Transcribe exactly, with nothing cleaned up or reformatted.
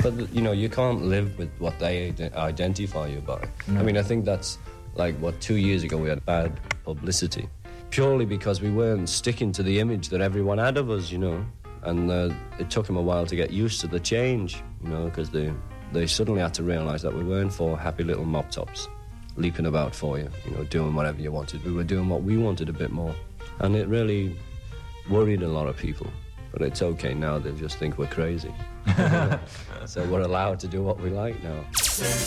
But, you know, you can't live with what they identify you by. No. I mean, I think that's like, what, two years ago we had bad publicity. Purely because we weren't sticking to the image that everyone had of us, you know. And uh, it took them a while to get used to the change, you know, because they, they suddenly had to realise that we weren't four happy little mop tops leaping about for you, you know, doing whatever you wanted. We were doing what we wanted a bit more. And it really worried a lot of people. But it's okay now, they just think we're crazy. So we're allowed to do what we like now.